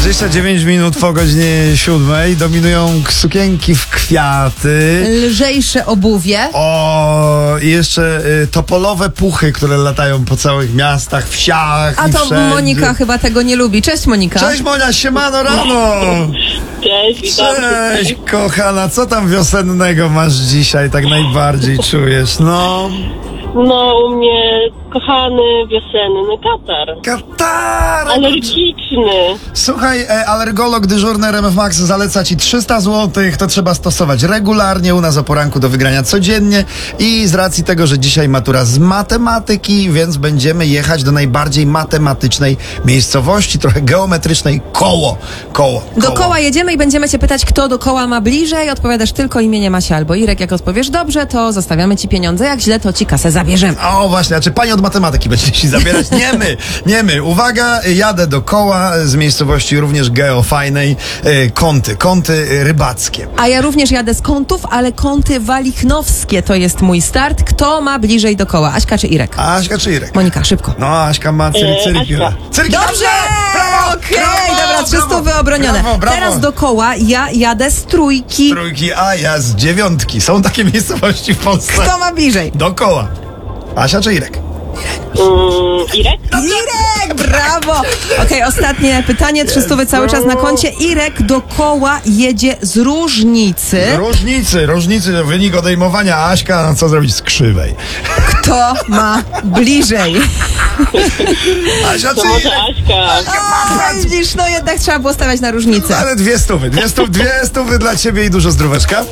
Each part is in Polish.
29 minut po godzinie 7 dominują sukienki w kwiaty. Lżejsze obuwie. O, i jeszcze topolowe puchy, które latają po całych miastach, wsiach. A i to wszędzie. Monika chyba tego nie lubi. Cześć, Monika. Cześć Monia, siemano rano. Cześć, witam. Cześć kochana, co tam wiosennego masz dzisiaj, tak najbardziej czujesz? No, No, u mnie kochany wiosenny katar. katar. Alergiczny. Słuchaj, alergolog dyżurny RMF Max zaleca ci 300 zł, to trzeba stosować regularnie, u nas o poranku do wygrania codziennie i z racji tego, że dzisiaj matura z matematyki, więc będziemy jechać do najbardziej matematycznej miejscowości, trochę geometrycznej, koło. Do koła jedziemy i będziemy cię pytać, kto do koła ma bliżej. Odpowiadasz tylko imię Masia albo Irek. Jak odpowiesz dobrze, to zostawiamy ci pieniądze. Jak źle, to ci kasę zabierzemy. O właśnie, a czy pani od matematyki będzie ci zabierać? Nie my. Uwaga, jadę do koła z miejscowości również geofajnej, kąty rybackie. A ja również jadę z Kątów, ale Kąty Walichnowskie to jest mój start. Kto ma bliżej do koła? Aśka czy Irek? Aśka czy Irek? Monika, szybko. No, Aśka ma cyrki. Aśka. Cyrki, Dobrze! Brawo! Okej, Brawo! dobra, 300 obronione. Brawo. Teraz do koła ja jadę z Trójki. Trójki, a ja z 9. Są takie miejscowości w Polsce. Kto ma bliżej? Dookoła. Asia czy Irek? Irek? Irek, brawo! Okej, ostatnie pytanie, 300 cały czas na koncie. Irek do koła jedzie z Różnicy. Różnicy to wynik odejmowania. Aśka, no co zrobić z krzywej? Kto ma bliżej? Asia czy To może Irek? Aśka. A, widzisz, no jednak trzeba było stawiać na Różnicę. Ale 200 dla ciebie i dużo zdróweczka.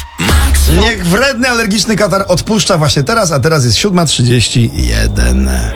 Niech wredny, alergiczny katar odpuszcza właśnie teraz, a teraz jest 7:31.